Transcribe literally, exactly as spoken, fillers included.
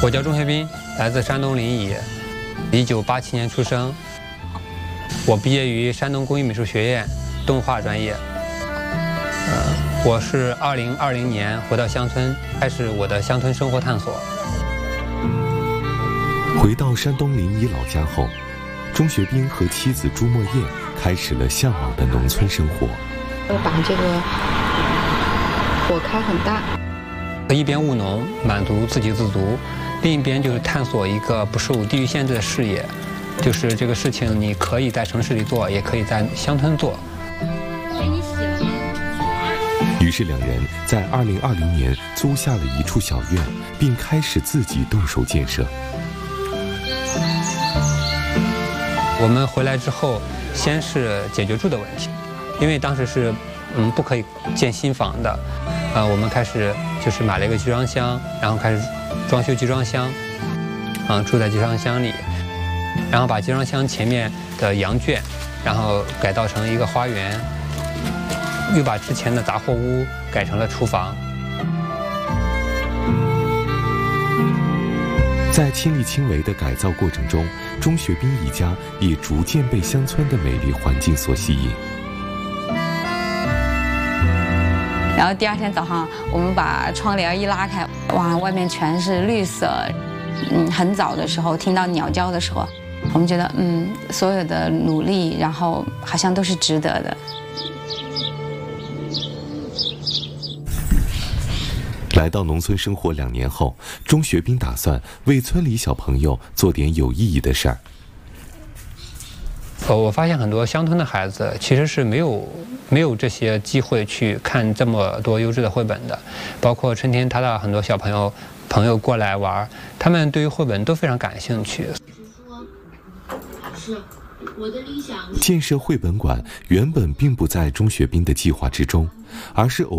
我叫钟学斌，来自山东临沂，一九八七年出生。我毕业于山东工艺美术学院动画专业。呃，我是二零二零年回到乡村，开始我的乡村生活探索。 回到山东临沂老家后，钟学斌和妻子朱墨燕开始了向往的农村生活。 要把这个火开很大， 一边务农，满足自给自足，另一边就是探索一个不受地域限制的视野，就是这个事情你可以在城市里做，也可以在乡村做。 于是两人在二零二零年租下了一处小院，并开始自己动手建设。 我们回来之后，先是解决住的问题，因为当时是嗯不可以建新房的，呃，我们开始就是买了一个集装箱，然后开始装修集装箱，嗯，住在集装箱里，然后把集装箱前面的羊圈，然后改造成一个花园，又把之前的杂货屋改成了厨房。 在亲力亲为的改造过程中，钟学斌一家也逐渐被乡村的美丽环境所吸引。 然后第二天早上，我们把窗帘一拉开，哇，外面全是绿色。嗯，很早的时候听到鸟叫的时候，我们觉得，嗯，所有的努力，然后好像都是值得的。 来到农村生活两年后，钟学斌打算为村里小朋友做点有意义的事儿。 呃，我发现很多乡村的孩子其实是没有没有这些机会去看这么多优质的绘本的，包括春天他的很多小朋友朋友过来玩，他们对于绘本都非常感兴趣。 建设绘本馆原本并不在钟学斌的计划之中，而是偶